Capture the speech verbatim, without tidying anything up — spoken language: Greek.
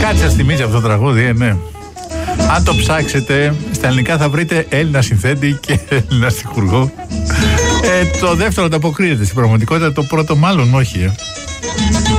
Κάτι σας θυμίζει αυτό το τραγούδι, ε, ναι. Αν το ψάξετε, στα ελληνικά θα βρείτε Έλληνα συνθέτη και Έλληνα στιχουργό. Ε, το δεύτερο ανταποκρίνεται στην πραγματικότητα, το πρώτο μάλλον όχι. Ε.